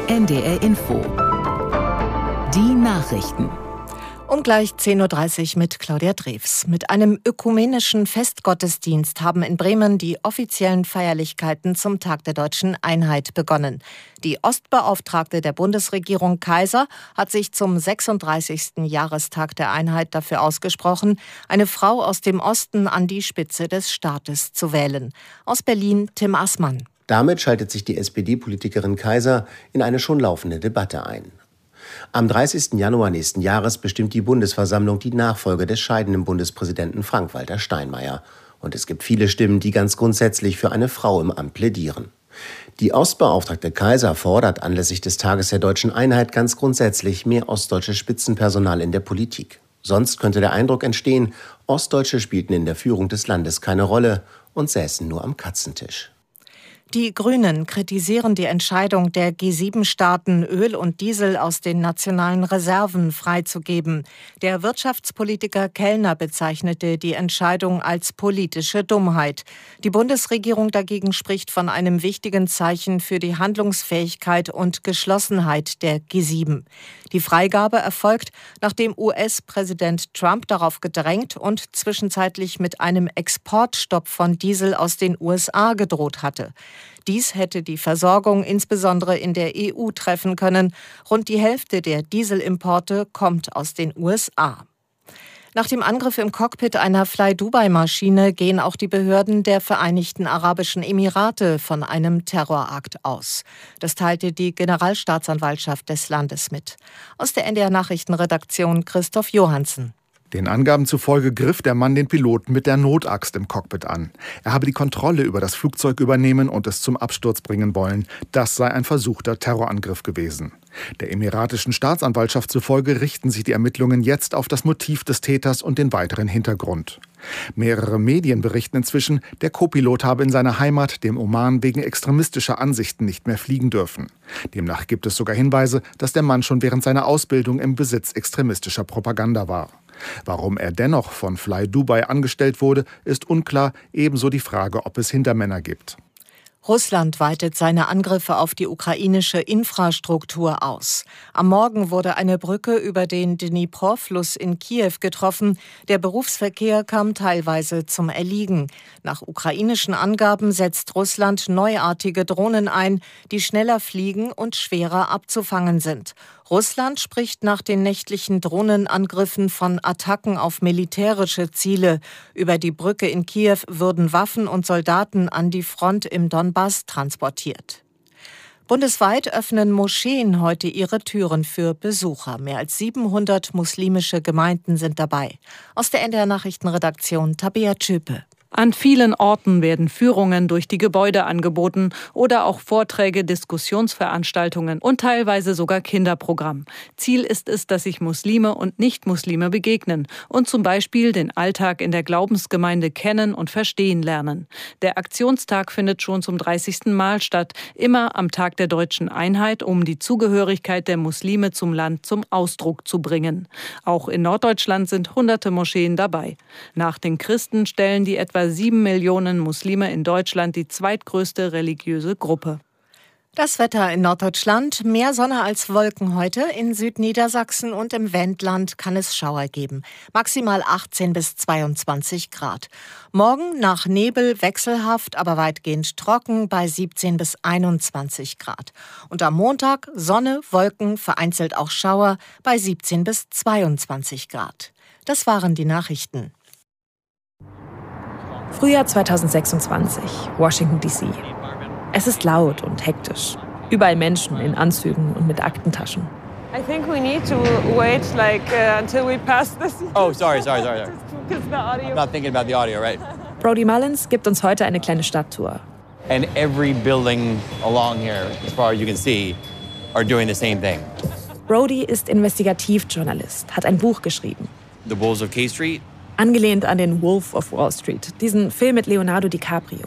NDR Info. Die Nachrichten. Um gleich 10.30 Uhr mit Claudia Drews. Mit einem ökumenischen Festgottesdienst haben in Bremen die offiziellen Feierlichkeiten zum Tag der Deutschen Einheit begonnen. Die Ostbeauftragte der Bundesregierung Kaiser hat sich zum 36. Jahrestag der Einheit dafür ausgesprochen, eine Frau aus dem Osten an die Spitze des Staates zu wählen. Aus Berlin Tim Assmann. Damit schaltet sich die SPD-Politikerin Kaiser in eine schon laufende Debatte ein. Am 30. Januar nächsten Jahres bestimmt die Bundesversammlung die Nachfolge des scheidenden Bundespräsidenten Frank-Walter Steinmeier. Und es gibt viele Stimmen, die ganz grundsätzlich für eine Frau im Amt plädieren. Die Ostbeauftragte Kaiser fordert anlässlich des Tages der Deutschen Einheit ganz grundsätzlich mehr ostdeutsches Spitzenpersonal in der Politik. Sonst könnte der Eindruck entstehen, Ostdeutsche spielten in der Führung des Landes keine Rolle und säßen nur am Katzentisch. Die Grünen kritisieren die Entscheidung der G7-Staaten, Öl und Diesel aus den nationalen Reserven freizugeben. Der Wirtschaftspolitiker Kellner bezeichnete die Entscheidung als politische Dummheit. Die Bundesregierung dagegen spricht von einem wichtigen Zeichen für die Handlungsfähigkeit und Geschlossenheit der G7. Die Freigabe erfolgt, nachdem US-Präsident Trump darauf gedrängt und zwischenzeitlich mit einem Exportstopp von Diesel aus den USA gedroht hatte. Dies hätte die Versorgung insbesondere in der EU treffen können. Rund die Hälfte der Dieselimporte kommt aus den USA. Nach dem Angriff im Cockpit einer Fly-Dubai-Maschine gehen auch die Behörden der Vereinigten Arabischen Emirate von einem Terrorakt aus. Das teilte die Generalstaatsanwaltschaft des Landes mit. Aus der NDR-Nachrichtenredaktion Christoph Johansen. Den Angaben zufolge griff der Mann den Piloten mit der Notaxt im Cockpit an. Er habe die Kontrolle über das Flugzeug übernehmen und es zum Absturz bringen wollen. Das sei ein versuchter Terrorangriff gewesen. Der emiratischen Staatsanwaltschaft zufolge richten sich die Ermittlungen jetzt auf das Motiv des Täters und den weiteren Hintergrund. Mehrere Medien berichten inzwischen, der Co-Pilot habe in seiner Heimat, dem Oman, wegen extremistischer Ansichten nicht mehr fliegen dürfen. Demnach gibt es sogar Hinweise, dass der Mann schon während seiner Ausbildung im Besitz extremistischer Propaganda war. Warum er dennoch von Fly Dubai angestellt wurde, ist unklar, ebenso die Frage, ob es Hintermänner gibt. Russland weitet seine Angriffe auf die ukrainische Infrastruktur aus. Am Morgen wurde eine Brücke über den Dnipro-Fluss in Kiew getroffen. Der Berufsverkehr kam teilweise zum Erliegen. Nach ukrainischen Angaben setzt Russland neuartige Drohnen ein, die schneller fliegen und schwerer abzufangen sind. Russland spricht nach den nächtlichen Drohnenangriffen von Attacken auf militärische Ziele. Über die Brücke in Kiew würden Waffen und Soldaten an die Front im Donbass transportiert. Bundesweit öffnen Moscheen heute ihre Türen für Besucher. Mehr als 700 muslimische Gemeinden sind dabei. Aus der NDR-Nachrichtenredaktion Tabea Tschöpe. An vielen Orten werden Führungen durch die Gebäude angeboten oder auch Vorträge, Diskussionsveranstaltungen und teilweise sogar Kinderprogramm. Ziel ist es, dass sich Muslime und Nicht-Muslime begegnen und zum Beispiel den Alltag in der Glaubensgemeinde kennen und verstehen lernen. Der Aktionstag findet schon zum 30. Mal statt, immer am Tag der Deutschen Einheit, um die Zugehörigkeit der Muslime zum Land zum Ausdruck zu bringen. Auch in Norddeutschland sind hunderte Moscheen dabei. Nach den Christen stellen die etwa 7 Millionen Muslime in Deutschland die zweitgrößte religiöse Gruppe. Das Wetter in Norddeutschland, mehr Sonne als Wolken heute. In Südniedersachsen und im Wendland kann es Schauer geben. Maximal 18 bis 22 Grad. Morgen nach Nebel wechselhaft, aber weitgehend trocken bei 17 bis 21 Grad. Und am Montag Sonne, Wolken, vereinzelt auch Schauer bei 17 bis 22 Grad. Das waren die Nachrichten. Frühjahr 2026, Washington D.C. Es ist laut und hektisch. Überall Menschen in Anzügen und mit Aktentaschen. I think we need to wait until we pass this. Oh, sorry. I'm not thinking about the audio, right? Brody Mullins gibt uns heute eine kleine Stadttour. And every building along here, as far as you can see, are doing the same thing. Brody ist Investigativjournalist, hat ein Buch geschrieben. The Wolves of K Street. Angelehnt an den Wolf of Wall Street, diesen Film mit Leonardo DiCaprio.